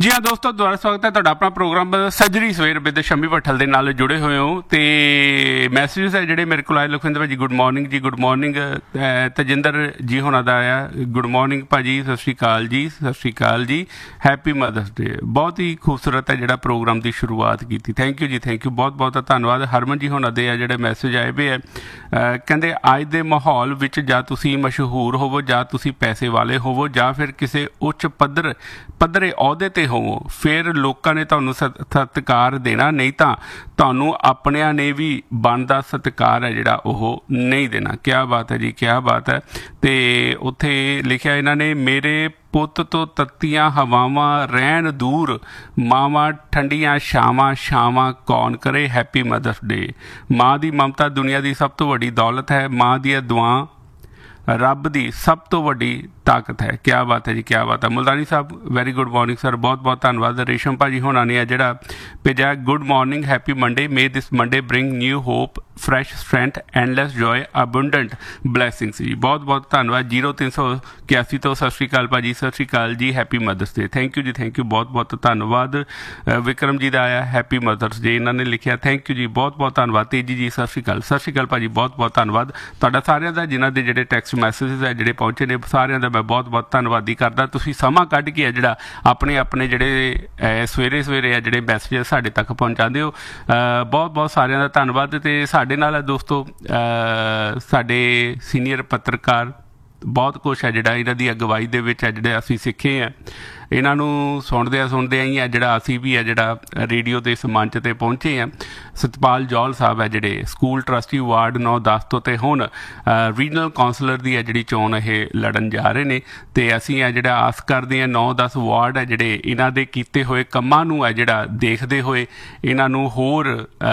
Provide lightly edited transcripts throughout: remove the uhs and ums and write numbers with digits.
जी हाँ दोस्तों, ਦੁਬਾਰਾ ਸਵਾਗਤ ਹੈ ਤੁਹਾਡਾ ਆਪਣਾ ਪ੍ਰੋਗਰਾਮ ਸੱਜਰੀ ਸਵੇਰ ਵਿਦ ਸ਼ੰਮੀ ਭੱਠਲ ਦੇ ਨਾਲ ਜੁੜੇ ਹੋਏ ਹੋ। ਤੇ ਮੈਸੇजेस ਹੈ ਜਿਹੜੇ ਮੇਰੇ ਕੋਲ ਆਏ। ਲਖਵਿੰਦਰ ਭਾਜੀ ਗੁੱਡ ਮਾਰਨਿੰਗ ਜੀ, ਗੁੱਡ ਮਾਰਨਿੰਗ। ਤਜਿੰਦਰ ਜੀ ਹੋਣਾ ਦਾ ਆਇਆ ਗੁੱਡ ਮਾਰਨਿੰਗ ਭਾਜੀ, ਸਤਿ ਸ਼੍ਰੀ ਅਕਾਲ ਜੀ, ਸਤਿ ਸ਼੍ਰੀ ਅਕਾਲ ਜੀ, ਹੈਪੀ ਮਦਰਸ ਡੇ। ਬਹੁਤ ਹੀ ਖੂਬਸੂਰਤ ਹੈ ਜਿਹੜਾ ਪ੍ਰੋਗਰਾਮ ਦੀ ਸ਼ੁਰੂਆਤ ਕੀਤੀ। ਥੈਂਕ ਯੂ ਜੀ, ਥੈਂਕ ਯੂ, ਬਹੁਤ ਬਹੁਤ ਧੰਨਵਾਦ। ਹਰਮਨ ਜੀ ਹੋਣਾ ਦੇ ਆ ਜਿਹੜੇ ਮੈਸੇਜ ਆਏ ਵੇ ਹੈ। ਕਹਿੰਦੇ ਅੱਜ ਦੇ ਮਾਹੌਲ ਵਿੱਚ ਜਾਂ ਤੁਸੀਂ ਮਸ਼ਹੂਰ ਹੋਵੋ, ਜਾਂ ਤੁਸੀਂ ਪੈਸੇ ਵਾਲੇ ਹੋਵੋ, ਜਾਂ ਫਿਰ ਕਿਸੇ ਉੱਚ ਪੱਧਰੇ ਅਹੁਦੇ 'ਤੇ ਹੋਵੋ, ਫਿਰ ਲੋਕਾਂ ਨੇ ਤੁਹਾਨੂੰ ਸਤਿਕਾਰ ਦੇਣਾ, ਨਹੀਂ ਤਾਂ ਤੁਹਾਨੂੰ ਆਪਣਿਆਂ ਨੇ ਵੀ ਬਣਦਾ ਸਤਿਕਾਰ ਹੈ ਜਿਹੜਾ ਉਹ ਨਹੀਂ ਦੇਣਾ। ਕਿਆ ਬਾਤ ਹੈ ਜੀ, ਕਿਆ ਬਾਤ ਹੈ। ਅਤੇ ਉੱਥੇ ਲਿਖਿਆ ਇਹਨਾਂ ਨੇ, ਮੇਰੇ ਪੁੱਤ ਤੋਂ ਤੱਤੀਆਂ ਹਵਾਵਾਂ ਰਹਿਣ ਦੂਰ, ਮਾਵਾਂ ਠੰਡੀਆਂ ਛਾਵਾਂ ਕੌਣ ਕਰੇ, ਹੈਪੀ ਮਦਰਸ ਡੇ। ਮਾਂ ਦੀ ਮਮਤਾ ਦੁਨੀਆ ਦੀ ਸਭ ਤੋਂ ਵੱਡੀ ਦੌਲਤ ਹੈ। ਮਾਂ ਦੀਆਂ ਦੁਆਵਾਂ ਰੱਬ ਦੀ ਸਭ ਤੋਂ ਵੱਡੀ ਤਾਕਤ ਹੈ। ਕਿਆ ਬਾਤ ਹੈ ਜੀ, ਕਿਆ ਬਾਤ ਹੈ। ਮੁਲਤਾਨੀ ਸਾਹਿਬ ਵੈਰੀ ਗੁੱਡ ਮਾਰਨਿੰਗ ਸਰ, ਬਹੁਤ ਬਹੁਤ ਧੰਨਵਾਦ। ਰੇਸ਼ਮ ਭਾਜੀ ਹੋਣਾ ਨੇ ਆ ਜਿਹੜਾ ਭੇਜਿਆ ਗੁੱਡ ਮਾਰਨਿੰਗ, ਹੈਪੀ ਮੰਡੇ, ਮੇ ਦਿਸ Monday bring new hop, fresh strength, endless joy, abundant blessings ਜੀ। ਬਹੁਤ ਬਹੁਤ ਧੰਨਵਾਦ। 0381 ਤੋਂ ਸਤਿ ਸ਼੍ਰੀ ਅਕਾਲ ਭਾਜੀ, ਸਤਿ ਸ਼੍ਰੀ ਅਕਾਲ ਜੀ, happy mothers day. Thank you ਜੀ, ਥੈਂਕ ਯੂ, ਬਹੁਤ ਬਹੁਤ ਧੰਨਵਾਦ। ਵਿਕਰਮ ਜੀ ਦਾ ਆਇਆ ਹੈਪੀ ਮਦਰਸ ਡੇ, ਇਹਨਾਂ ਨੇ ਲਿਖਿਆ ਥੈਂਕ ਯੂ ਜੀ, ਬਹੁਤ ਬਹੁਤ ਧੰਨਵਾਦ। ਤੇਜੀ ਜੀ ਸਤਿ ਸ਼੍ਰੀ ਅਕਾਲ, ਸਤਿ ਸ਼੍ਰੀ ਅਕਾਲ ਭਾਜੀ, ਬਹੁਤ ਬਹੁਤ ਧੰਨਵਾਦ ਤੁਹਾਡਾ ਸਾਰਿਆਂ ਦਾ। ਜਿਨ੍ਹਾਂ ਦੇ ਜਿਹੜੇ ਟੈਕਸਟ ਮੈਸੇजेस ਹੈ ਜਿਹੜੇ ਪਹੁੰਚੇ ਨੇ, ਸਾਰਿਆਂ ਦਾ ਮੈਂ ਬਹੁਤ ਬਹੁਤ ਧੰਨਵਾਦੀ ਕਰਦਾ। ਤੁਸੀਂ ਸਮਾਂ ਕੱਢ ਕੇ ਆ ਜਿਹੜਾ ਆਪਣੇ ਜਿਹੜੇ ਸਵੇਰੇ ਆ ਜਿਹੜੇ ਮੈਸੇਜ ਸਾਡੇ ਤੱਕ ਪਹੁੰਚਾਉਂਦੇ ਹੋ, ਬਹੁਤ ਬਹੁਤ ਸਾਰਿਆਂ ਦਾ ਧੰਨਵਾਦ। ਅਤੇ ਸਾਡੇ ਨਾਲ ਦੋਸਤੋ ਸਾਡੇ ਸੀਨੀਅਰ ਪੱਤਰਕਾਰ ਬਹੁਤ ਕੁਛ ਹੈ ਜਿਹੜਾ ਇਹਨਾਂ ਦੀ ਅਗਵਾਈ ਦੇ ਵਿੱਚ ਹੈ ਜਿਹੜੇ ਅਸੀਂ ਸਿੱਖੇ ਹਾਂ। ਇਹਨਾਂ ਨੂੰ ਸੁਣਦਿਆਂ ਹੀ ਆ ਜਿਹੜਾ ਅਸੀਂ ਵੀ ਹੈ ਜਿਹੜਾ ਰੇਡੀਓ ਦੇ ਇਸ ਮੰਚ 'ਤੇ ਪਹੁੰਚੇ ਹਾਂ। ਸਤਪਾਲ ਜੌਲ ਸਾਹਿਬ ਹੈ ਜਿਹੜੇ ਸਕੂਲ ਟਰਸਟੀ ਵਾਰਡ 9-10 ਤੋਂ, ਅਤੇ ਹੁਣ ਰੀਜਨਲ ਕਾਉਂਸਲਰ ਦੀ ਹੈ ਜਿਹੜੀ ਚੋਣ ਇਹ ਲੜਨ ਜਾ ਰਹੇ ਨੇ। ਅਤੇ ਅਸੀਂ ਹੈ ਜਿਹੜਾ ਆਸ ਕਰਦੇ ਹਾਂ 9-10 ਵਾਰਡ ਹੈ ਜਿਹੜੇ ਇਹਨਾਂ ਦੇ ਕੀਤੇ ਹੋਏ ਕੰਮਾਂ ਨੂੰ ਹੈ ਜਿਹੜਾ ਦੇਖਦੇ ਹੋਏ ਇਹਨਾਂ ਨੂੰ ਹੋਰ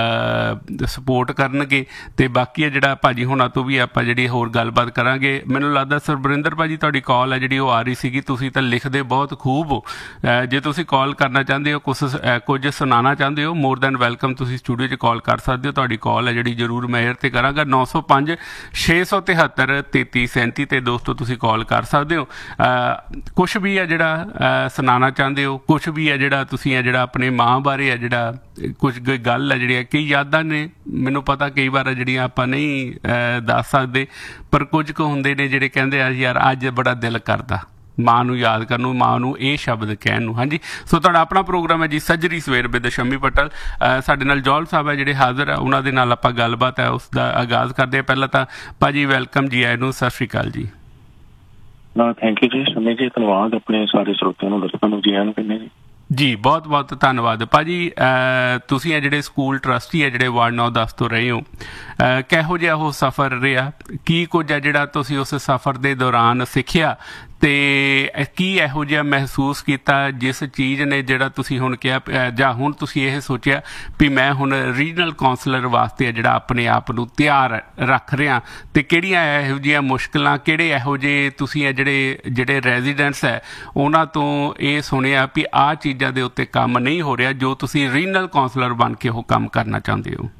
ਸਪੋਰਟ ਕਰਨਗੇ। ਅਤੇ ਬਾਕੀ ਹੈ ਜਿਹੜਾ ਭਾਜੀ ਹੁਣਾਂ ਤੋਂ ਵੀ ਆਪਾਂ ਜਿਹੜੀ ਹੋਰ ਗੱਲਬਾਤ ਕਰਾਂਗੇ। ਮੈਨੂੰ ਲੱਗਦਾ ਸਰਬਰਿੰਦਰ ਭਾਜੀ ਤੁਹਾਡੀ ਕਾਲ ਹੈ ਜਿਹੜੀ ਉਹ ਆ ਰਹੀ ਸੀਗੀ। ਤੁਸੀਂ ਤਾਂ ਲਿਖਦੇ ਬਹੁਤ ਖੂਬ ਹੋ, ਜੇ ਤੁਸੀਂ ਕਾਲ ਕਰਨਾ ਚਾਹੁੰਦੇ ਹੋ, ਕੁਝ ਸੁਣਾਉਣਾ ਚਾਹੁੰਦੇ ਹੋ, ਮੋਰ ਦੈਨ ਵੈਲਕਮ, ਤੁਸੀਂ ਸਟੂਡੀਓ 'ਚ ਕਾਲ ਕਰ ਸਕਦੇ ਹੋ। ਤੁਹਾਡੀ ਕਾਲ ਹੈ ਜਿਹੜੀ ਜ਼ਰੂਰ ਮੈਂ ਏਅਰ 'ਤੇ ਕਰਾਂਗਾ। 905 673 3337 'ਤੇ ਦੋਸਤੋ ਤੁਸੀਂ ਕਾਲ ਕਰ ਸਕਦੇ ਹੋ। ਕੁਛ ਵੀ ਹੈ ਜਿਹੜਾ ਸੁਣਾਉਣਾ ਚਾਹੁੰਦੇ ਹੋ, ਕੁਛ ਵੀ ਹੈ ਜਿਹੜਾ ਤੁਸੀਂ ਹੈ ਜਿਹੜਾ ਆਪਣੇ ਮਾਂ ਬਾਰੇ ਹੈ ਜਿਹੜਾ ਕੁਛ ਗੱਲ ਹੈ ਜਿਹੜੀਆਂ ਕਈ ਯਾਦਾਂ ਨੇ, ਮੈਨੂੰ ਪਤਾ ਕਈ ਵਾਰ ਜਿਹੜੀਆਂ ਆਪਾਂ ਨਹੀਂ ਦੱਸ ਸਕਦੇ, ਪਰ ਕੁਝ ਕੁ ਹੁੰਦੇ ਨੇ ਜਿਹੜੇ ਕਹਿੰਦੇ ਆ ਯਾਰ ਅੱਜ ਬੜਾ ਦਿਲ ਕਰਦਾ ਮਾਂ ਨੂੰ ਯਾਦ ਕਰਨ ਨੂੰ, ਮਾਂ ਨੂੰ ਇਹ ਸ਼ਬਦ ਕਹਿਣ ਨੂੰ। ਹਾਂਜੀ, ਸੋ ਤੁਹਾਡਾ ਆਪਣਾ ਪ੍ਰੋਗਰਾਮ ਹੈ ਜੀ ਸੱਜਰੀ ਸਵੇਰ ਵਿਦ ਸ਼ੰਮੀ ਭੱਠਲ। ਸਾਡੇ ਨਾਲ ਜੌਲ ਸਾਹਿਬ ਹੈ ਜਿਹੜੇ ਹਾਜ਼ਰ ਆ, ਉਹਨਾਂ ਦੇ ਨਾਲ ਆਪਾਂ ਗੱਲਬਾਤ ਹੈ ਉਸ ਦਾ ਆਗਾਜ਼ ਕਰਦੇ ਹਾਂ। ਪਹਿਲਾਂ ਤਾਂ ਭਾਜੀ ਵੈਲਕਮ ਜੀ ਆਏ ਨੂੰ, ਸਤਿ ਸ਼੍ਰੀ ਅਕਾਲ ਜੀ। ਥੈਂਕ ਯੂ ਜੀ ਸ਼ੰਮੀ ਜੀ, ਧੰਨਵਾਦ। ਆਪਣੇ ਸਾਰੇ ਸਰੋਤਿਆਂ ਨੂੰ ਦਰਸ਼ਕਾਂ ਨੂੰ ਜੀ ਆਇਆਂ ਨੂੰ ਕਹਿੰਦੇ ਜੀ, ਬਹੁਤ ਬਹੁਤ ਧੰਨਵਾਦ ਭਾਜੀ। ਤੁਸੀਂ ਹੈ ਜਿਹੜੇ ਸਕੂਲ ਟਰਸਟੀ ਹੈ ਜਿਹੜੇ ਵਾਰਡ 9-10 ਤੋਂ ਰਹੇ ਹੋ, ਕਿਹੋ ਜਿਹਾ ਉਹ ਸਫ਼ਰ ਰਿਹਾ? ਕੀ ਕੁਝ ਹੈ ਜਿਹੜਾ ਤੁਸੀਂ ਉਸ ਸਫ਼ਰ ਦੇ ਦੌਰਾਨ ਸਿੱਖਿਆ, ਅਤੇ ਕੀ ਇਹੋ ਜਿਹਾ ਮਹਿਸੂਸ ਕੀਤਾ ਜਿਸ ਚੀਜ਼ ਨੇ ਜਿਹੜਾ ਤੁਸੀਂ ਹੁਣ ਕਿਹਾ, ਜਾਂ ਹੁਣ ਤੁਸੀਂ ਇਹ ਸੋਚਿਆ ਵੀ ਮੈਂ ਹੁਣ ਰੀਜਨਲ ਕਾਉਂਸਲਰ ਵਾਸਤੇ ਜਿਹੜਾ ਆਪਣੇ ਆਪ ਨੂੰ ਤਿਆਰ ਰੱਖ ਰਿਹਾ? ਅਤੇ ਕਿਹੜੀਆਂ ਇਹੋ ਜਿਹੀਆਂ ਮੁਸ਼ਕਿਲਾਂ, ਕਿਹੜੇ ਇਹੋ ਜਿਹੇ ਤੁਸੀਂ ਹੈ ਜਿਹੜੇ ਰੈਜ਼ੀਡੈਂਟਸ ਹੈ ਉਹਨਾਂ ਤੋਂ ਇਹ ਸੁਣਿਆ ਵੀ ਆਹ ਚੀਜ਼ਾਂ ਦੇ ਉੱਤੇ ਕੰਮ ਨਹੀਂ ਹੋ ਰਿਹਾ ਜੋ ਤੁਸੀਂ ਰੀਜਨਲ ਕਾਉਂਸਲਰ ਬਣ ਕੇ ਉਹ ਕੰਮ ਕਰਨਾ ਚਾਹੁੰਦੇ ਹੋ?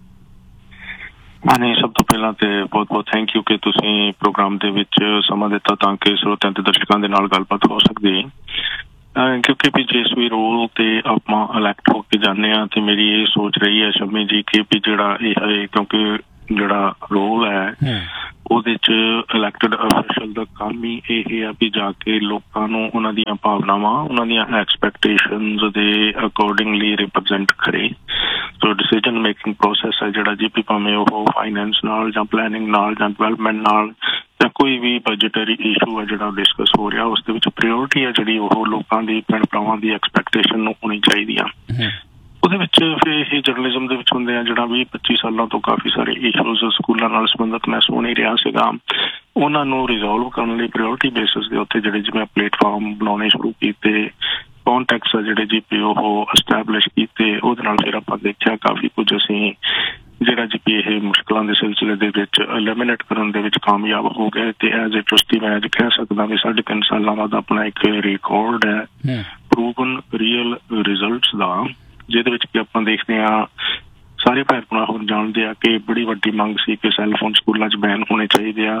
ਨਹੀਂ, ਸਭ ਤੋਂ ਪਹਿਲਾਂ ਤੇ ਬਹੁਤ ਬਹੁਤ ਥੈਂਕ ਯੂ ਕਿ ਤੁਸੀਂ ਪ੍ਰੋਗਰਾਮ ਦੇ ਵਿੱਚ ਸਮਾਂ ਦਿੱਤਾ ਤਾਂ ਕਿ ਸਰੋਤਿਆਂ ਤੇ ਦਰਸ਼ਕਾਂ ਦੇ ਨਾਲ ਗੱਲਬਾਤ ਹੋ ਸਕਦੀ। ਕਿਉਂਕਿ ਵੀ ਜਿਸ ਵੀ ਰੋਲ ਤੇ ਆਪਾਂ ਇਲੈਕਟ ਹੋ ਕੇ ਜਾਂਦੇ ਹਾਂ, ਤੇ ਮੇਰੀ ਇਹ ਸੋਚ ਰਹੀ ਹੈ ਸ਼ੰਮੀ ਜੀ ਕਿ ਵੀ ਜਿਹੜਾ ਇਹ ਹੈ, ਕਿਉਂਕਿ ਜਿਹੜਾ ਰੋਲ ਹੈ ਉਹਦੇ 'ਚ ਇਲੈਕਟਡ ਅਫੀਸ਼ੀਅਲ ਦਾ ਕੰਮ ਹੀ ਇਹ ਆ ਵੀ ਜਾ ਕੇ ਲੋਕਾਂ ਨੂੰ ਉਹਨਾਂ ਦੀਆਂ ਭਾਵਨਾਵਾਂ, ਉਹਨਾਂ ਦੀਆਂ ਐਕਸਪੈਕਟੇਸ਼ਨਸ ਦੇ ਅਕੋਰਡਿੰਗਲੀ ਰਿਪਰਜੈਂਟ ਕਰੇ। ਸੋ ਡਿਸੀਜਨ ਮੇਕਿੰਗ ਪ੍ਰੋਸੈਸ ਹੈ ਜਿਹੜਾ ਜੀ, ਭਾਵੇਂ ਉਹ ਫਾਈਨੈਂਸ ਨਾਲ ਜਾਂ ਪਲੈਨਿੰਗ ਨਾਲ ਜਾਂ ਡਿਵੈਲਪਮੈਂਟ ਨਾਲ ਜਾਂ ਕੋਈ ਵੀ ਬਜਟਰੀ ਇਸ਼ੂ ਹੈ ਜਿਹੜਾ ਡਿਸਕਸ ਹੋ ਰਿਹਾ, ਉਸ ਦੇ ਵਿੱਚ ਪ੍ਰਾਇਓਰਟੀ ਹੈ ਜਿਹੜੀ ਉਹ ਲੋਕਾਂ ਦੀ, ਭੈਣ ਭਰਾਵਾਂ ਦੀ ਐਕਸਪੈਕਟੇਸ਼ਨ ਨੂੰ ਹੋਣੀ ਚਾਹੀਦੀ ਆ। ਉਹਦੇ ਵਿੱਚ ਫਿਰ ਇਹ ਜਰਨਲਿਜ਼ਮ ਦੇ ਵਿੱਚ ਹੁੰਦੇ ਆ ਜਿਹੜਾ 20-25 ਸਾਲਾਂ ਤੋਂ ਕਾਫੀ ਸਾਰੇ ਇਸ਼ੂਜ਼ ਸਕੂਲਾਂ ਨਾਲ ਸੰਬੰਧਿਤ ਮੈਂ ਸੁਣ ਹੀ ਰਿਹਾ ਸੀਗਾ, ਉਹਨਾਂ ਨੂੰ ਰਿਜ਼ੋਲਵ ਕਰਨ ਲਈ ਪ੍ਰਾਇਓਰਟੀ ਬੇਸਿਸ ਦੇ ਉੱਤੇ ਜਿਹੜੇ ਜਿਵੇਂ ਪਲੇਟਫਾਰਮ ਬਣਾਉਣੇ ਸ਼ੁਰੂ ਕੀਤੇ, ਕੌਨਟੈਕਟਸ ਆ ਜਿਹੜੇ ਜੀ ਪੀ ਉਹ ਐਸਟੈਬਲਿਸ਼ ਕੀਤੇ। ਉਹਦੇ ਨਾਲ ਫਿਰ ਆਪਾਂ ਦੇਖਿਆ ਕਾਫੀ ਕੁਝ ਅਸੀਂ ਜਿਹੜਾ ਜੀ ਪੀ ਇਹ ਮੁਸ਼ਕਿਲਾਂ ਦੇ ਸਿਲਸਿਲੇ ਦੇ ਵਿੱਚ ਐਲੀਮੀਨੇਟ ਕਰਨ ਦੇ ਵਿੱਚ ਕਾਮਯਾਬ ਹੋ ਗਏ। ਅਤੇ ਐਜ਼ ਏ ਟਰਸਟੀ ਮੈਂ ਅੱਜ ਕਹਿ ਸਕਦਾ ਵੀ 3.5 ਸਾਲਾਂ ਬਾਅਦ ਆਪਣਾ ਇੱਕ ਰਿਕਾਰਡ ਹੈ ਪ੍ਰੂਵਨ ਰੀਅਲ ਰਿਜ਼ਲਟਸ ਦਾ, ਜਿਹਦੇ ਵਿੱਚ ਕਿ ਆਪਾਂ ਦੇਖਦੇ ਹਾਂ ਸਾਰੇ ਭੈਣ ਭਰਾ ਹੁਣ ਜਾਣਦੇ ਆ ਕਿ ਬੜੀ ਵੱਡੀ ਮੰਗ ਸੀ ਕਿ ਸੈੱਲ ਫੋਨ ਸਕੂਲਾਂ 'ਚ ਬੈਨ ਹੋਣੇ ਚਾਹੀਦੇ ਆ।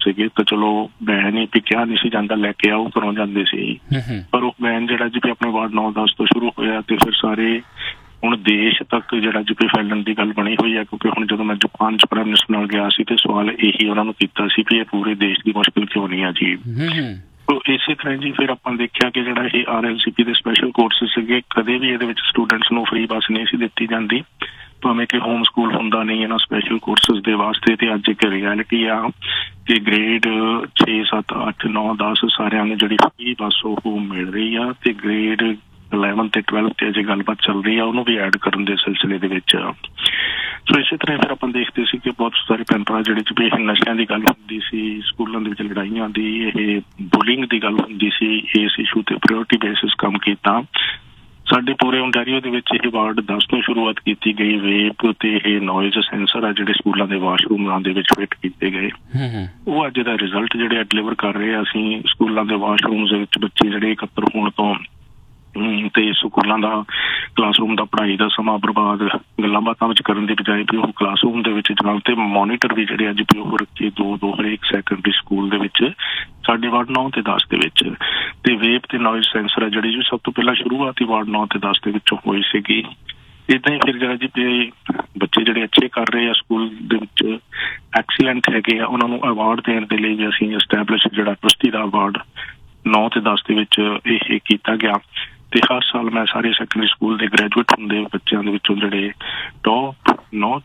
ਸੀਗੇ ਤਾਂ ਚਲੋ ਵੈਨ ਹੀ ਵੀ ਕਿਹਾ ਨਹੀਂ ਸੀ ਜਾਂਦਾ, ਲੈ ਕੇ ਆਓ ਘਰੋਂ ਜਾਂਦੇ ਸੀ। ਪਰ ਉਹ ਵੈਨ ਜਿਹੜਾ ਜੀ ਆਪਣੇ ਵਾਰਡ 9-10 ਤੋਂ ਸ਼ੁਰੂ ਹੋਇਆ ਤੇ ਫਿਰ ਸਾਰੇ ਹੁਣ ਦੇਸ਼ ਤੱਕ ਜਿਹੜਾ ਜੀ ਫੈਲਣ ਦੀ ਗੱਲ ਬਣੀ ਹੋਈ ਹੈ। ਕਿਉਂਕਿ ਹੁਣ ਜਦੋਂ ਮੈਂ ਜਾਪਾਨ 'ਚ ਪ੍ਰਾਈਮ ਮਿਨਿਸਟਰ ਨਾਲ ਗਿਆ ਸੀ ਤੇ ਸਵਾਲ ਇਹੀ ਉਹਨਾਂ ਨੂੰ ਕੀਤਾ ਸੀ ਕਿ ਇਹ ਪੂਰੇ ਦੇਸ਼ ਦੀ ਮੁਸ਼ਕਿਲ ਕਿਉਂ ਨਹੀਂ ਆ ਜੀ। ਇਸੇ ਤਰ੍ਹਾਂ ਜੀ ਫਿਰ ਆਪਾਂ ਦੇਖਿਆ ਕਿ ਜਿਹੜਾ ਇਹ RLCP ਦੇ ਸਪੈਸ਼ਲ ਕੋਰਸ ਸੀਗੇ, ਕਦੇ ਵੀ ਇਹਦੇ ਵਿੱਚ ਸਟੂਡੈਂਟਸ ਨੂੰ ਫ੍ਰੀ ਬੱਸ ਨਹੀਂ ਸੀ ਦਿੱਤੀ ਜਾਂਦੀ, ਭਾਵੇਂ ਕਿ ਹੋਮ ਸਕੂਲ ਹੁੰਦਾ ਨਹੀਂ ਇਹਨਾਂ ਸਪੈਸ਼ਲ ਕੋਰਸਿਸ ਦੇ ਵਾਸਤੇ। ਤੇ ਅੱਜ ਇੱਕ ਰਿਐਲਿਟੀ ਆ ਕਿ ਗ੍ਰੇਡ 6, 7, 8, 9, 10 ਸਾਰਿਆਂ ਨੂੰ ਜਿਹੜੀ ਫ੍ਰੀ ਬੱਸ ਉਹ ਮਿਲ ਰਹੀ ਆ ਤੇ ਗ੍ਰੇਡ 11 ਤੇ 12 ਤੇ ਅਜੇ ਗੱਲਬਾਤ ਚੱਲ ਰਹੀ ਆ ਉਹਨੂੰ ਵੀ ਐਡ ਕਰਨ ਦੇ ਸਿਲਸਿਲੇ ਦੇ ਵਿੱਚ। ਸੋ ਇਸੇ ਤਰ੍ਹਾਂ ਫਿਰ ਆਪਾਂ ਦੇਖਦੇ ਸੀ ਕਿ ਬਹੁਤ ਸਾਰੇ ਭੈਣ ਭਰਾ ਜਿਹੜੇ ਚ ਇਹ ਨਸ਼ਿਆਂ ਦੀ ਗੱਲ ਹੁੰਦੀ ਸੀ, ਸਕੂਲਾਂ ਦੇ ਵਿੱਚ ਲੜਾਈਆਂ ਦੀ, ਇਹ ਬੁਲਿੰਗ ਦੀ ਗੱਲ ਹੁੰਦੀ ਸੀ, ਇਸ ਇਸ਼ੂ ਤੇ ਪ੍ਰਾਇੋਰਟੀ ਬੇਸਿਸ ਕੰਮ ਕੀਤਾ। ਸਾਡੇ ਪੂਰੇ ਓਨਟਾਰੀਓ ਦੇ ਵਿੱਚ ਇਹ ਵਾਰਡ 10 ਤੋਂ ਸ਼ੁਰੂਆਤ ਕੀਤੀ ਗਈ। ਵੇਪ ਤੇ ਇਹ ਨੋਇਜ਼ ਸੈਂਸਰ ਆ ਜਿਹੜੇ ਸਕੂਲਾਂ ਦੇ ਵਾਸ਼ਰੂਮਾਂ ਦੇ ਵਿੱਚ ਫਿੱਟ ਕੀਤੇ ਗਏ, ਉਹ ਅੱਜ ਦਾ ਰਿਜ਼ਲਟ ਜਿਹੜੇ ਡਿਲੀਵਰ ਕਰ ਰਹੇ ਆ। ਅਸੀਂ ਸਕੂਲਾਂ ਦੇ ਵਾਸ਼ਰੂਮਸ ਦੇ ਵਿੱਚ ਬੱਚੇ ਜਿਹੜੇ ਇਕੱਤਰ ਹੋਣ ਤੋਂ ਤੇ ਸਕੂਲਾਂ ਦਾ ਕਲਾਸਰੂਮ ਦਾ ਪੜ੍ਹਾਈ ਦਾ ਸਮਾਂ ਬਰਬਾਦ ਗੱਲਾਂ ਬਾਤਾਂ ਵਿੱਚ ਕਰਨ ਦੀ ਬਜਾਏ ਵੀ ਉਹ ਕਲਾਸਰੂਮ ਦੇ ਵਿੱਚ ਜਾਣ ਤੇ ਮੋਨੀਟਰ ਵੀ ਜਿਹੜੇ ਅੱਜ ਵੀ ਉਹ ਰੱਖੇ ਦੋ ਹਰੇਕ ਸੈਕੰਡਰੀ ਸਕੂਲ ਦੇ ਵਿੱਚ ਸਾਡੇ ਵਾਰਡ 9 ਤੇ 10 ਦੇ ਵਿੱਚ। ਤੇ ਵੇਪ ਤੇ ਨੋਇਜ਼ ਸੈਂਸਰ ਹੈ ਜਿਹੜੀ ਸਭ ਤੋਂ ਪਹਿਲਾਂ ਸ਼ੁਰੂਆਤ ਹੀ ਵਾਰਡ 9 ਤੇ 10 ਦੇ ਵਿੱਚੋਂ ਹੋਈ ਸੀਗੀ। ਇੱਦਾਂ ਹੀ ਫਿਰ ਜਿਹੜਾ ਜੀ ਬੱਚੇ ਜਿਹੜੇ ਅੱਛੇ ਕਰ ਰਹੇ ਆ ਸਕੂਲ ਦੇ ਵਿੱਚ ਐਕਸੀਲੈਂਟ ਹੈਗੇ ਆ, ਉਹਨਾਂ ਨੂੰ ਅਵਾਰਡ ਦੇਣ ਦੇ ਲਈ ਵੀ ਅਸੀਂ ਐਸਟੈਬਲਿਸ਼ ਜਿਹੜਾ ਟਰਸਟੀ ਦਾ ਅਵਾਰਡ 9 ਤੇ 10 ਦੇ ਵਿੱਚ ਇਹ ਕੀਤਾ ਗਿਆ। ਤੇ ਹਰ ਸਾਲ ਮੈਂ ਸਾਰੇ ਸੈਕੰਡਰੀ ਸਕੂਲ ਦੇ ਗ੍ਰੈਜੂਏਟ ਹੁੰਦੇ ਬੱਚਿਆਂ ਦੇ ਵਿੱਚੋਂ ਜਿਹੜੇ ਟੌਪ 9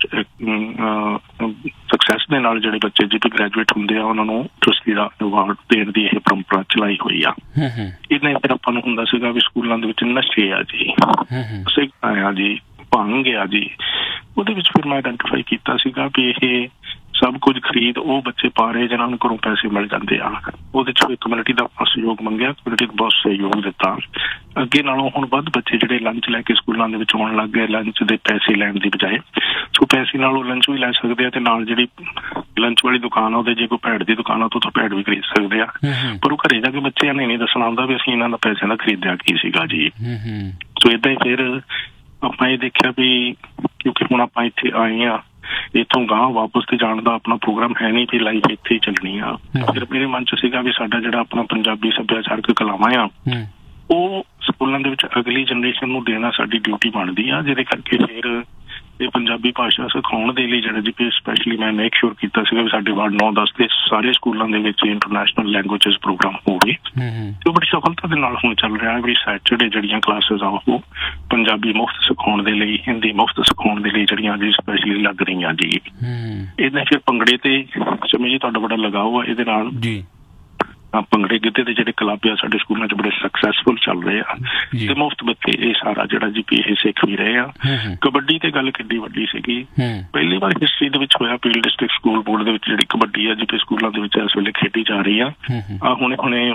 ਸਕਸੈਸ ਦੇ ਨਾਲ ਜਿਹੜੇ ਬੱਚੇ ਜਿਹੜੇ ਗ੍ਰੈਜੂਏਟ ਹੁੰਦੇ ਆ ਉਹਨਾਂ ਨੂੰ ਟਰਸਟੀ ਦਾ ਅਵਾਰਡ ਦੇਣ ਦੀ ਇਹ ਪਰੰਪਰਾ ਚਲਾਈ ਹੋਈ ਆ। ਇਹਨੇ ਫਿਰ ਆਪਾਂ ਨੂੰ ਹੁੰਦਾ ਸੀਗਾ ਵੀ ਸਕੂਲਾਂ ਦੇ ਵਿੱਚ ਨਸ਼ੇ ਆ ਜੀ, ਸਿਗਰਟਾਂ ਆ ਜੀ, ਭੰਗ ਆ ਜੀ, ਉਹਦੇ ਵਿੱਚ ਫਿਰ ਮੈਂ ਆਇਡੈਂਟੀਫਾਈ ਕੀਤਾ ਸੀਗਾ ਵੀ ਇਹ ਸਭ ਕੁਝ ਖਰੀਦ ਉਹ ਬੱਚੇ ਪਾ ਰਹੇ ਜਿਹਨਾਂ ਨੂੰ ਘਰੋਂ ਪੈਸੇ ਮਿਲ ਜਾਂਦੇ ਆ। ਉਹਦੇ 'ਚ ਕਮਿਊਨਿਟੀ ਦਾ ਸਹਿਯੋਗ ਮੰਗਿਆ, ਕਮਿਊਨਿਟੀ ਬਹੁਤ ਸਹਿਯੋਗ ਦਿੱਤਾ। ਅੱਗੇ ਨਾਲੋਂ ਹੁਣ ਵੱਧ ਬੱਚੇ ਜਿਹੜੇ ਲੰਚ ਲੈ ਕੇ ਸਕੂਲਾਂ ਦੇ ਵਿੱਚ ਆਉਣ ਲੱਗ ਗਏ, ਲੰਚ ਦੇ ਪੈਸੇ ਲੈਣ ਦੀ ਬਜਾਏ। ਸੋ ਪੈਸੇ ਨਾਲ ਉਹ ਲੰਚ ਵੀ ਲੈ ਸਕਦੇ ਆ ਤੇ ਨਾਲ ਜਿਹੜੀ ਲੰਚ ਵਾਲੀ ਦੁਕਾਨ ਆ ਉਹਦੇ ਜੇ ਕੋਈ ਭੈੜ ਦੀ ਦੁਕਾਨ ਆ ਤਾਂ ਉੱਥੋਂ ਭੈੜ ਵੀ ਖਰੀਦ ਸਕਦੇ ਆ। ਪਰ ਉਹ ਘਰੇ ਜਾ ਕੇ ਬੱਚਿਆਂ ਨੇ ਨਹੀਂ ਦੱਸਣਾ ਹੁੰਦਾ ਵੀ ਅਸੀਂ ਇਹਨਾਂ ਦਾ ਪੈਸਿਆਂ ਦਾ ਖਰੀਦਿਆ ਕੀ ਸੀਗਾ ਜੀ। ਸੋ ਏਦਾਂ ਹੀ ਫਿਰ ਆਪਾਂ ਇਹ ਦੇਖਿਆ ਵੀ ਕਿਉਂਕਿ ਹੁਣ ਆਪਾਂ ਇੱਥੇ ਆਏ ਆ, ਇੱਥੋਂ ਗਾਂਹ ਵਾਪਸ ਤੇ ਜਾਣ ਦਾ ਆਪਣਾ ਪ੍ਰੋਗਰਾਮ ਹੈ ਨਹੀਂ, ਤੇ ਲਾਈਫ ਇੱਥੇ ਹੀ ਚੱਲਣੀ ਆ। ਫਿਰ ਮੇਰੇ ਮਨ 'ਚ ਸੀਗਾ ਵੀ ਸਾਡਾ ਜਿਹੜਾ ਆਪਣਾ ਪੰਜਾਬੀ ਸੱਭਿਆਚਾਰਕ ਕਲਾਵਾਂ ਆ ਉਹ ਸਕੂਲਾਂ ਦੇ ਵਿੱਚ ਅਗਲੀ ਜਨਰੇਸ਼ਨ ਨੂੰ ਦੇਣਾ ਸਾਡੀ ਡਿਊਟੀ ਬਣਦੀ ਆ, ਜਿਹਦੇ ਕਰਕੇ ਫਿਰ ਇਹ ਪੰਜਾਬੀ ਭਾਸ਼ਾ ਸਿਖਾਉਣ ਦੇ ਲਈ ਜਿਹੜਾ ਜੀ ਸਪੈਸ਼ਲੀ ਮੈਂ ਮੇਕ ਸ਼ੋਰ ਕੀਤਾ ਸੀਗਾ ਵੀ ਸਾਡੇ ਵਾਰਡ 9-10 ਦੇ ਸਾਰੇ ਸਕੂਲਾਂ ਦੇ ਵਿੱਚ ਇੰਟਰਨੈਸ਼ਨਲ ਲੈਂਗੁਏਜਸ ਪ੍ਰੋਗਰਾਮ ਹੋਵੇ। ਤੇ ਉਹ ਬੜੀ ਸਫਲਤਾ ਦੇ ਨਾਲ ਹੁਣ ਚੱਲ ਰਿਹਾ ਵੀ ਸੈਚਰਡੇ ਜਿਹੜੀਆਂ ਕਲਾਸਿਸ ਆ ਉਹ ਪੰਜਾਬੀ ਮੁਫਤ ਸਿਖਾਉਣ ਦੇ ਲਈ, ਹਿੰਦੀ ਮੁਫਤ ਸਿਖਾਉਣ ਦੇ ਲਈ ਜਿਹੜੀਆਂ ਜੀ ਸਪੈਸ਼ਲੀ ਲੱਗ ਰਹੀਆਂ ਜੀ। ਇਹਦੇ ਫਿਰ ਭੰਗੜੇ ਤੇ ਸਮੇਂ ਜੀ ਤੁਹਾਡਾ ਬੜਾ ਲਗਾਓ ਆ ਇਹਦੇ ਨਾਲ ਜੀ। ਭੰਗੜੇ ਗਿੱਧੇ ਦੇ ਜਿਹੜੇ ਕਲੱਬ ਆ ਸਾਡੇ ਸਕੂਲਾਂ 'ਚ ਬੜੇ ਸਕਸੈਸਫੁਲ ਚੱਲ ਰਹੇ ਆ ਤੇ ਮੁਫਤ ਬੱਚੇ ਇਹ ਸਾਰਾ ਜਿਹੜਾ ਜੀ ਇਹ ਸਿੱਖ ਵੀ ਰਹੇ ਆ। ਕਬੱਡੀ ਤੇ ਗੱਲ ਕਿੱਡੀ ਵੱਡੀ ਸੀਗੀ, ਪਹਿਲੀ ਵਾਰ ਹਿਸਟਰੀ ਦੇ ਵਿੱਚ ਹੋਇਆ ਪੀਲ ਡਿਸਟ੍ਰਿਕਟ ਸਕੂਲ ਬੋਰਡ ਦੇ ਵਿੱਚ ਜਿਹੜੀ ਕਬੱਡੀ ਆ ਜੀ ਸਕੂਲਾਂ ਦੇ ਵਿੱਚ ਇਸ ਵੇਲੇ ਖੇਡੀ ਜਾ ਰਹੀ ਆ। ਹੁਣੇ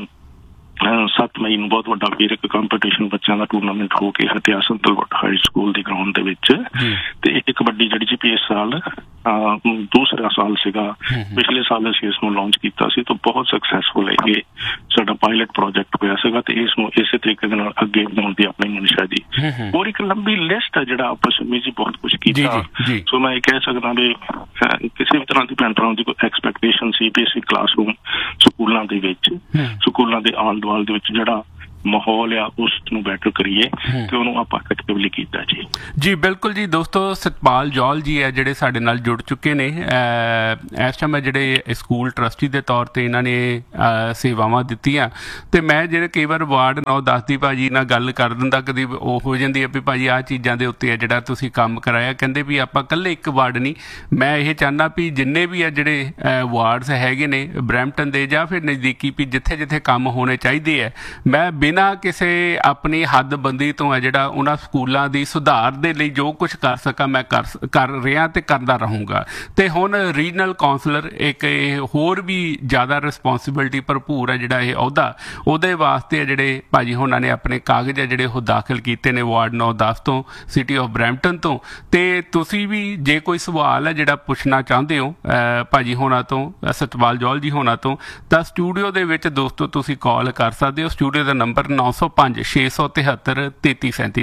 7 ਮਈ ਨੂੰ ਬਹੁਤ ਵੱਡਾ ਫਿਰ ਇੱਕ ਕੰਪੀਟੀਸ਼ਨ ਬੱਚਿਆਂ ਦਾ ਟੂਰਨਾਮੈਂਟ ਹੋ ਕੇ ਹਟਿਆ ਸੰਤਲਵਟ ਹਾਈ ਸਕੂਲ ਦੀ ਗਰਾਊਂਡ ਦੇ ਵਿੱਚ। ਤੇ ਇੱਕ ਕਬੱਡੀ ਜਿਹੜੀ ਜੀ ਇਸ ਸਾਲ ਦੂਸਰਾ ਸਾਲ ਸੀਗਾ, ਪਿਛਲੇ ਸਾਲ ਅਸੀਂ ਇਸ ਨੂੰ ਲਾਂਚ ਕੀਤਾ ਸੀ ਤਾਂ ਬਹੁਤ ਸਕਸੈਸਫੁਲ ਇਹ ਸਾਡਾ ਪਾਇਲਟ ਪ੍ਰੋਜੈਕਟ ਹੋਇਆ ਸੀਗਾ ਤੇ ਇਸ ਨੂੰ ਇਸੇ ਤਰੀਕੇ ਦੇ ਨਾਲ ਅੱਗੇ ਵਧਾਉਣ ਦੀ ਆਪਣੀ ਮਨਸ਼ਾ ਜੀ। ਹੋਰ ਇੱਕ ਲੰਬੀ ਲਿਸਟ ਹੈ ਜਿਹੜਾ ਆਪਸ ਵਿੱਚ ਜੀ ਬਹੁਤ ਕੁਛ ਕੀਤਾ। ਸੋ ਮੈਂ ਇਹ ਕਹਿ ਸਕਦਾ ਵੀ ਕਿਸੇ ਵੀ ਤਰ੍ਹਾਂ ਦੀ ਭੈਣ ਭਰਾਵਾਂ ਦੀ ਕੋਈ ਐਕਸਪੈਕਟੇਸ਼ਨ ਸੀ ਵੀ ਅਸੀਂ ਕਲਾਸਰੂਮ ਸਕੂਲਾਂ ਦੇ ਵਿੱਚ, ਸਕੂਲਾਂ ਦੇ ਆਲੇ ਦੁਆਲੇ ਦੇ ਵਿੱਚ ਜਿਹੜਾ ਮਾਹੌਲ ਆ ਉਸ ਨੂੰ ਬੈਟਰ ਕਰੀਏ ਤੇ ਉਹਨੂੰ ਆਪਾਂ ਐਕਟਿਵਲੀ ਕੀਤਾ ਜੀ। ਜੀ ਬਿਲਕੁਲ ਜੀ। ਦੋਸਤੋ ਸਤਪਾਲ ਜੌਲ ਜੀ ਹੈ ਜਿਹੜੇ ਸਾਡੇ ਨਾਲ ਜੁੜ ਚੁੱਕੇ ਨੇ ਇਸ ਟਾਈਮ, ਜਿਹੜੇ ਸਕੂਲ ਟਰਸਟੀ ਦੇ ਤੌਰ ਤੇ ਇਹਨਾਂ ਨੇ ਸੇਵਾਵਾਂ ਦਿੱਤੀਆਂ। ਤੇ ਮੈਂ ਜਿਹੜੇ ਕਈ ਵਾਰ ਵਾਰਡ 9-10 ਦੀ ਭਾਜੀ ਨਾਲ ਗੱਲ ਕਰ ਦਿੰਦਾ, ਕਦੀ ਉਹ ਹੋ ਜਾਂਦੀ ਹੈ ਵੀ ਭਾਜੀ ਆਹ ਚੀਜ਼ਾਂ ਦੇ ਉੱਤੇ ਆ ਜਿਹੜਾ ਤੁਸੀਂ ਕੰਮ ਕਰਾਇਆ। ਕਹਿੰਦੇ ਵੀ ਆਪਾਂ ਇਕੱਲੇ ਇੱਕ ਵਾਰਡ ਨਹੀਂ, ਮੈਂ ਇਹ ਚਾਹੁੰਦਾ ਵੀ ਜਿੰਨੇ ਵੀ ਆ ਜਿਹੜੇ ਵਾਰਡਸ ਹੈਗੇ ਨੇ ਬਰੈਂਪਟਨ ਦੇ ਜਾਂ ਫਿਰ ਨਜ਼ਦੀਕੀ ਵੀ ਜਿੱਥੇ ਜਿੱਥੇ ਕੰਮ ਹੋਣੇ ਚਾਹੀਦੇ ਹੈ, ਮੈਂ ਬਿਨਾਂ ਕਿਸੇ ਆਪਣੀ ਹੱਦਬੰਦੀ ਤੋਂ ਹੈ ਜਿਹੜਾ ਉਹਨਾਂ ਸਕੂਲਾਂ ਦੀ ਸੁਧਾਰ ਦੇ ਲਈ ਜੋ ਕੁਛ ਕਰ ਸਕਾਂ ਮੈਂ ਕਰ ਰਿਹਾ ਤੇ ਕਰਦਾ ਰਹੂੰਗਾ। ਤੇ ਹੁਣ ਰੀਜਨਲ ਕਾਉਂਸਲਰ ਇੱਕ ਹੋਰ ਵੀ ਜ਼ਿਆਦਾ ਰਿਸਪੌਂਸਿਬਿਲਿਟੀ ਭਰਪੂਰ ਹੈ ਜਿਹੜਾ ਇਹ ਅਹੁਦਾ, ਉਹਦੇ ਵਾਸਤੇ ਜਿਹੜੇ ਭਾਜੀ ਹੋਣਾ ਨੇ ਆਪਣੇ ਕਾਗਜ਼ ਹੈ ਜਿਹੜੇ ਉਹ ਦਾਖਲ ਕੀਤੇ ਨੇ ਵਾਰਡ 9-10 ਤੋਂ, ਸਿਟੀ ਆਫ ਬਰੈਂਪਟਨ ਤੋਂ। ਤੇ ਤੁਸੀਂ ਵੀ ਜੇ ਕੋਈ ਸਵਾਲ ਹੈ ਜਿਹੜਾ ਪੁੱਛਣਾ ਚਾਹੁੰਦੇ ਹੋ ਭਾਜੀ ਹੋਣਾ ਤੋਂ, ਸਤਪਾਲ ਜੌਲ ਜੀ ਹੋਣਾ ਤੋਂ, ਤਾਂ ਸਟੂਡੀਓ ਦੇ ਵਿੱਚ ਦੋਸਤੋ ਤੁਸੀਂ ਕਾਲ ਕਰ ਸਕਦੇ ਹੋ। ਸਟੂਡੀਓ ਦਾ ਨੰਬਰ ਨੰਬਰ 905 673 3337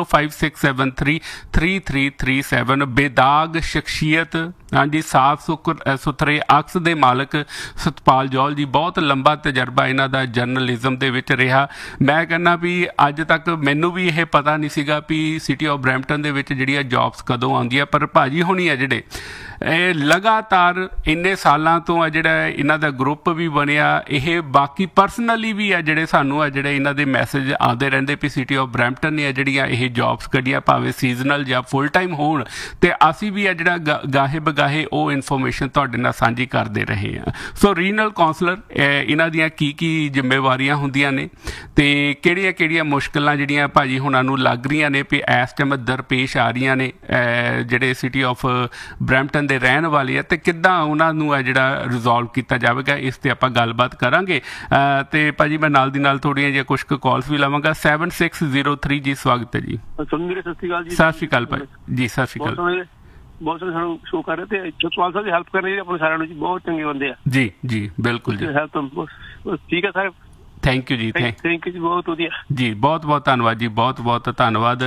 9056733337 ਬੇਦਾਗ ਸ਼ਖਸੀਅਤ ਹਾਂਜੀ ਸਾਫ ਸੁਥਰੇ ਅਕਸ ਦੇ ਮਾਲਕ ਸਤਪਾਲ ਜੌਲ ਜੀ ਬਹੁਤ ਲੰਬਾ ਤਜਰਬਾ ਇਹਨਾਂ ਦਾ ਜਰਨਲਿਜ਼ਮ ਦੇ ਵਿੱਚ ਰਿਹਾ। ਮੈਂ ਕਹਿੰਦਾ ਵੀ ਅੱਜ ਤੱਕ ਮੈਨੂੰ ਵੀ ਇਹ ਪਤਾ ਨਹੀਂ ਸੀਗਾ ਵੀ ਸਿਟੀ ਆਫ ਬਰੈਂਪਟਨ ਦੇ ਵਿੱਚ ਜਿਹੜੀਆਂ ਜੌਬਸ ਕਦੋਂ ਆਉਂਦੀਆਂ, ਪਰ ਭਾਜੀ ਹੋਣੀ ਆ ਜਿਹੜੇ ਇਹ ਲਗਾਤਾਰ ਇੰਨੇ ਸਾਲਾਂ ਤੋਂ ਆ ਜਿਹੜਾ ਇਹਨਾਂ ਦਾ ਗਰੁੱਪ ਵੀ ਬਣਿਆ, ਇਹ ਬਾਕੀ ਪਰਸਨਲੀ ਵੀ ਆ ਜਿਹੜੇ ਸਾਨੂੰ ਆ ਜਿਹੜੇ ਇਹਨਾਂ ਦੇ ਮੈਸੇਜ ਆਉਂਦੇ ਰਹਿੰਦੇ ਵੀ ਸਿਟੀ ਆਫ ਬਰੈਂਪਟਨ ਨੇ ਆ ਜਿਹੜੀਆਂ ਇਹ ਜੌਬਸ ਕੱਢੀਆਂ ਭਾਵੇਂ ਸੀਜ਼ਨਲ ਜਾਂ ਫੁੱਲ ਟਾਈਮ ਹੋਣ, ਤੇ ਅਸੀਂ ਵੀ ਆ ਜਿਹੜਾ ਗਾਹੇ ਬਗਾਹੇ ਉਹ ਇਨਫੋਰਮੇਸ਼ਨ ਤੁਹਾਡੇ ਨਾਲ ਸਾਂਝੀ ਕਰਦੇ ਰਹੇ ਹਾਂ। ਸੋ ਰੀਜਨਲ ਕਾਉਂਸਲਰ ਇਹਨਾਂ ਦੀਆਂ ਕੀ ਜ਼ਿੰਮੇਵਾਰੀਆਂ ਹੁੰਦੀਆਂ ਨੇ ਤੇ ਕਿਹੜੀਆਂ ਮੁਸ਼ਕਿਲਾਂ ਜਿਹੜੀਆਂ ਭਾਜੀ ਹੁਣਾਂ ਨੂੰ ਲੱਗ ਰਹੀਆਂ ਨੇ ਵੀ ਇਸ ਟਾਈਮ ਦਰਪੇਸ਼ ਆ ਰਹੀਆਂ ਨੇ ਜਿਹੜੇ ਸਿਟੀ ਆਫ ਬਰੈਂਪਟਨ ਦੇ ਰਹਿਣ ਵਾਲੇ ਆ, ਤੇ ਕਿੱਦਾਂ ਉਹਨਾਂ ਨੂੰ ਆ ਜਿਹੜਾ ਰਿਜ਼ੋਲਵ ਕੀਤਾ ਜਾਵੇਗਾ, ਇਸ ਤੇ ਆਪਾਂ ਗੱਲਬਾਤ ਕਰਾਂਗੇ। ਤੇ ਭਾਜੀ ਮੈਂ ਨਾਲ ਦੀ ਨਾਲ ਥੋੜ੍ਹੀਆਂ ਜਿਹੀਆਂ ਕੁਛ ਕੁ ਕਾਲਸ ਵੀ ਲਵਾਂਗਾ। 7603 ਜੀ ਸਵਾਗਤ ਹੈ ਜੀ। ਸਤਿ ਸ਼੍ਰੀ ਅਕਾਲ ਜੀ। ਸਤਿ ਸ਼੍ਰੀ ਅਕਾਲ ਭਾਈ ਜੀ। ਸਤਿ ਸ਼੍ਰੀ ਅਕਾਲ। ਬਹੁਤ ਸਾਰੇ ਸਾਨੂੰ ਸ਼ੋਅ ਕਰ ਰਹੇ ਤੇ ਜਸਪਾਲ ਸਾਹਿਬ ਦੀ ਹੈਲਪ ਕਰ ਰਹੇ ਆਪਣੇ ਸਾਰਿਆਂ ਨੂੰ ਜੀ, ਬਹੁਤ ਚੰਗੇ ਬੰਦੇ ਆ ਜੀ। ਜੀ ਬਿਲਕੁਲ ਜੀ, ਹੈਲਪ ਠੀਕ ਹੈ ਸਾਹਿਬ। ਥੈਂਕ ਯੂ ਜੀ। ਥੈਂਕ ਯੂ ਜੀ, ਬਹੁਤ ਵਧੀਆ ਜੀ। ਬਹੁਤ ਧੰਨਵਾਦ ਜੀ, ਬਹੁਤ ਧੰਨਵਾਦ।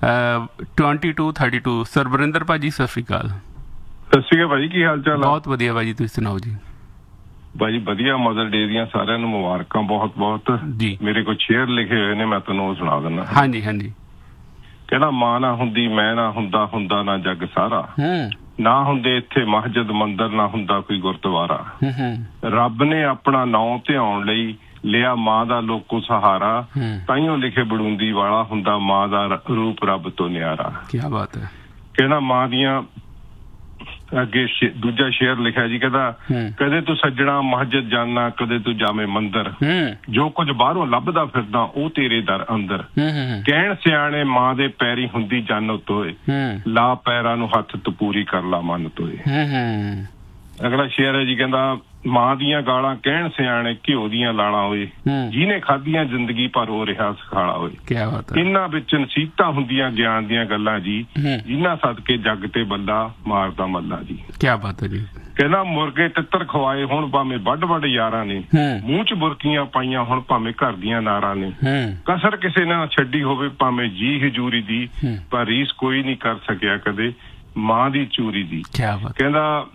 2232 ਸਰਬਰਿੰਦਰ ਭਾਜੀ ਸਤਿ ਸ਼੍ਰੀ ਅਕਾਲ। ਸਤਿ ਸ਼੍ਰੀ ਅਕਾਲ ਭਾਜੀ, ਕੀ ਹਾਲ ਚਾਲ ਆ? ਬਹੁਤ ਵਧੀਆ ਭਾਜੀ, ਤੁਸੀਂ ਸੁਣਾਓ ਜੀ। ਭਾਜੀ ਵਧੀਆ, ਮਦਰ ਡੇ ਦੀਆਂ ਸਾਰਿਆਂ ਨੂੰ ਮੁਬਾਰਕਾਂ ਬਹੁਤ ਜੀ। ਮੇਰੇ ਕੋਲ ਸ਼ੇਅਰ ਲਿਖੇ ਹੋਏ ਨੇ, ਮੈਂ ਤੁਹਾਨੂੰ ਉਹ ਸੁਣਾ ਦਿੰਦਾ। ਹਾਂਜੀ। ਕਹਿੰਦਾ ਮਾਂ ਨਾ ਹੁੰਦੀ ਮੈਂ ਨਾ ਹੁੰਦਾ ਨਾ ਜੱਗ ਸਾਰਾ, ਨਾ ਹੁੰਦੇ ਇੱਥੇ ਮਸਜਿਦ ਮੰਦਰ, ਨਾ ਹੁੰਦਾ ਕੋਈ ਗੁਰਦੁਆਰਾ। ਰੱਬ ਨੇ ਆਪਣਾ ਨਾਂ ਧਿਆਉਣ ਲਈ ਲਿਆ ਮਾਂ ਦਾ ਲੋਕੋ ਸਹਾਰਾ, ਤਾਈਓ ਲਿਖੇ ਬੜੂੰਦੀ ਵਾਲਾ ਹੁੰਦਾ ਮਾਂ ਦਾ ਰੂਪ ਰੱਬ ਤੋਂ ਨਿਆਰਾ। ਕੀ ਬਾਤ ਹੈ। ਕਹਿੰਦਾ ਮਾਂ ਦੀਆਂ ਅੱਗੇ ਦੂਜਾ ਸ਼ੇਅਰ ਲਿਖਿਆ ਜੀ, ਕਹਿੰਦਾ ਕਦੇ ਤੂੰ ਸੱਜਣਾ ਮਸਜਿਦ ਜਾਨਾ, ਕਦੇ ਤੂੰ ਜਾਵੇਂ ਮੰਦਰ, ਜੋ ਕੁਝ ਬਾਹਰੋਂ ਲੱਭਦਾ ਫਿਰਦਾ ਉਹ ਤੇਰੇ ਦਰ ਅੰਦਰ। ਕਹਿਣ ਸਿਆਣੇ ਮਾਂ ਦੇ ਪੈਰੀ ਹੁੰਦੀ ਜੰਨ ਤੋਏ, ਲਾ ਪੈਰਾਂ ਨੂੰ ਹੱਥ ਤਪੂਰੀ ਕਰ ਲਾ ਮਨ ਤੋਏ। ਅਗਲਾ ਸ਼ੇਅਰ ਹੈ ਜੀ, ਕਹਿੰਦਾ ਮਾਂ ਦੀਆਂ ਗਾਲਾਂ ਕਹਿਣ ਸਿਆਣੇ ਘਿਓ ਦੀਆਂ ਲਾਲਾਂ ਹੋਏ, ਜਿਹਨੇ ਖਾਧੀਆਂ ਜ਼ਿੰਦਗੀ ਪਰ ਉਹ ਰਿਹਾ ਸਖਾਲਾ ਹੋਏ। ਇਹਨਾਂ ਵਿੱਚ ਨਸੀਹਤਾਂ ਹੁੰਦੀਆਂ ਗਿਆਨ ਦੀਆਂ ਗੱਲਾਂ ਜੀ, ਜਿਨ੍ਹਾਂ ਸਦਕੇ ਜੱਗ ਤੇ ਬੰਦਾ ਮਾਰਦਾ ਮੱਲਾ ਜੀ। ਕੀ ਬਾਤ ਹੈ ਜੀ। ਕਹਿੰਦਾ ਮੁਰਗੇ ਤਿੱਤਰ ਖਵਾਏ ਹੁਣ ਭਾਵੇਂ ਵੱਡ ਯਾਰਾਂ ਨੇ, ਮੂੰਹ ਚ ਬੁਰਕੀਆਂ ਪਾਈਆਂ ਹੁਣ ਭਾਵੇਂ ਘਰ ਦੀਆਂ ਨਾਰਾਂ ਨੇ, ਕਸਰ ਕਿਸੇ ਨਾਲ ਛੱਡੀ ਹੋਵੇ ਭਾਵੇਂ ਜੀ ਹਜੂਰੀ ਦੀ, ਪਰ ਰੀਸ ਕੋਈ ਨਹੀਂ ਕਰ ਸਕਿਆ ਕਦੇ ਮਾਂ ਦੀ ਚੂਰੀ ਦੀ। ਕਹਿੰਦਾ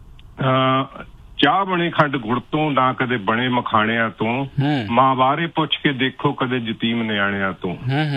ਚਾਹ ਬਣੇ ਖੰਡ ਗੁੜ ਤੋਂ, ਨਾ ਕਦੇ ਬਣੇ ਮਖਾਣਿਆਂ ਤੋਂ, ਮਾਂ ਬਾਰੇ ਪੁੱਛ ਕੇ ਦੇਖੋ ਕਦੇ ਯਤੀਮ ਨਿਆਣਿਆਂ ਤੋਂ।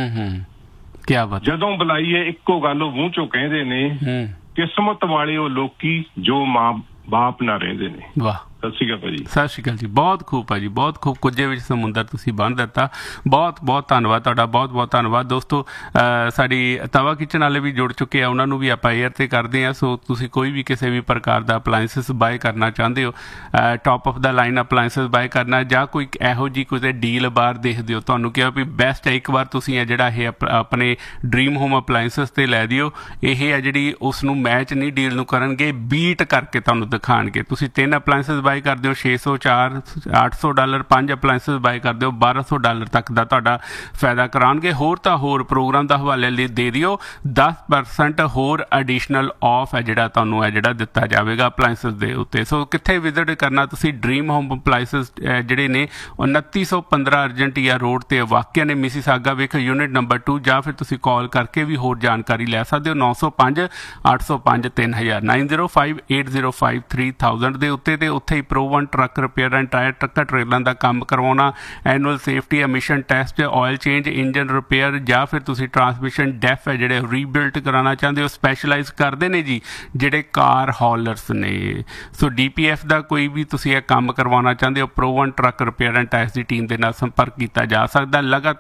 ਜਦੋਂ ਬੁਲਾਈਏ ਇੱਕੋ ਗੱਲ ਉਹ ਮੂੰਹ ਚੋਂ ਕਹਿੰਦੇ ਨੇ, ਕਿਸਮਤ ਵਾਲੇ ਉਹ ਲੋਕੀ ਜੋ ਮਾਂ ਬਾਪ ਨਾ ਰਹਿੰਦੇ ਨੇ। ਵਾਹ, ਸਤਿ ਸ਼੍ਰੀ ਅਕਾਲ ਭਾਜੀ। ਸਤਿ ਸ਼੍ਰੀ ਅਕਾਲ ਜੀ। ਬਹੁਤ ਖੂਬ ਭਾਜੀ, ਬਹੁਤ ਖੂਬ। ਕੁੱਜੇ ਵਿੱਚ ਸਮੁੰਦਰ ਤੁਸੀਂ ਬੰਨ੍ਹ ਦਿੱਤਾ। ਬਹੁਤ ਧੰਨਵਾਦ ਤੁਹਾਡਾ, ਬਹੁਤ ਧੰਨਵਾਦ। ਦੋਸਤੋ ਸਾਡੀ ਤਵਾ ਕਿਚਨ ਵਾਲੇ ਵੀ ਜੁੜ ਚੁੱਕੇ ਆ, ਉਹਨਾਂ ਨੂੰ ਵੀ ਆਪਾਂ ਏਅਰ ਤੇ ਕਰਦੇ ਹਾਂ। ਸੋ ਤੁਸੀਂ ਕੋਈ ਵੀ ਕਿਸੇ ਵੀ ਪ੍ਰਕਾਰ ਦਾ ਅਪਲਾਇੰਸਿਸ ਬਾਏ ਕਰਨਾ ਚਾਹੁੰਦੇ ਹੋ, top of the line appliances bye ਕਰਨਾ, ਜਾਂ ਕੋਈ ਇਹੋ ਜਿਹੀ ਕੋਈ ਡੀਲ ਬਾਹਰ ਦੇਖਦੇ ਹੋ, ਤੁਹਾਨੂੰ ਕਿਹਾ ਵੀ ਬੈਸਟ ਹੈ ਇੱਕ ਵਾਰ ਤੁਸੀਂ ਇਹ ਜਿਹੜਾ ਇਹ ਆਪਣੇ ਡਰੀਮ ਹੋਮ ਅਪਲਾਇੰਸਿਸ ਤੇ ਲੈ ਦਿਓ। ਇਹ ਹੈ ਜਿਹੜੀ ਉਸ ਨੂੰ ਮੈਚ ਨਹੀਂ ਡੀਲ ਨੂੰ ਕਰਨਗੇ, ਬੀਟ ਕਰਕੇ ਤੁਹਾਨੂੰ ਦਿਖਾਉਣਗੇ। ਤੁਸੀਂ 3 ਅਪਲਾਇੰਸਿਸ ਬਾਏ ਕਰਦੇ ਹੋ $600, $400, $800, 5 ਅਪਲਾਇੰਸਿਸ ਬਾਏ ਕਰਦੇ ਹੋ $1200 ਤੱਕ ਦਾ ਤੁਹਾਡਾ ਫਾਇਦਾ ਕਰਾਉਣਗੇ। ਹੋਰ ਤਾਂ ਹੋਰ ਪ੍ਰੋਗਰਾਮ ਦਾ ਹਵਾਲੇ ਲਈ ਦੇ ਦਿਓ, 10% ਹੋਰ ਐਡੀਸ਼ਨਲ ਆਫ ਹੈ ਜਿਹੜਾ ਤੁਹਾਨੂੰ ਹੈ ਜਿਹੜਾ ਦਿੱਤਾ ਜਾਵੇਗਾ ਅਪਲਾਇੰਸਿਸ ਦੇ ਉੱਤੇ। ਸੋ ਕਿੱਥੇ ਵਿਜ਼ਿਟ ਕਰਨਾ ਤੁਸੀਂ? ਡਰੀਮ ਹੋਮ ਅਪਲਾਇੰਸਿਸ ਜਿਹੜੇ ਨੇ 2915 ਅਰਜੈਂਟੀਆ ਰੋਡ ਤੇ ਵਾਕਿਆ ਨੇ, ਮਿਸੀਸਾਗਾ ਵਿਖ, ਯੂਨਿਟ ਨੰਬਰ 2, ਜਾਂ ਫਿਰ ਤੁਸੀਂ ਕਾਲ ਕਰਕੇ ਵੀ ਹੋਰ ਜਾਣਕਾਰੀ ਲੈ ਸਕਦੇ ਹੋ 905 805 3000 905 805 3000 ਦੇ ਉੱਤੇ। ਤੇ ਉੱਥੇ ਹੀ ਪ੍ਰੋ1 ਟਰੱਕ ਰਿਪੇਅਰ ਐਂਡ ਟਾਇਰ ਟਰੱਕਾਂ ਟਰੇਲਾਂ ਦਾ ਕੰਮ ਕਰਵਾਉਣਾ, annual safety emission test, oil change, engine repair, ਜਾਂ ਫਿਰ ਤੁਸੀਂ ਟਰਾਂਸਮਿਸ਼ਨ ਡੈਫ ਹੈ ਜਿਹੜੇ ਰੀਬਿਲਟ ਕਰਾਉਣਾ ਚਾਹੁੰਦੇ ਹੋ, ਸਪੈਸ਼ਲਾਈਜ਼ ਕਰਦੇ ਨੇ ਜੀ ਜਿਹੜੇ ਕਾਰ ਹੌਲਰਸ ਨੇ। ਸੋ DPF ਦਾ ਕੋਈ ਵੀ ਤੁਸੀਂ ਇਹ ਕੰਮ ਕਰਵਾਉਣਾ ਚਾਹੁੰਦੇ ਹੋ, ਪ੍ਰੋ1 truck repair and tyres the team ਦੇ ਨਾਲ ਸੰਪਰਕ ਕੀਤਾ ਜਾ ਸਕਦਾ। ਲਗਾਤਾਰ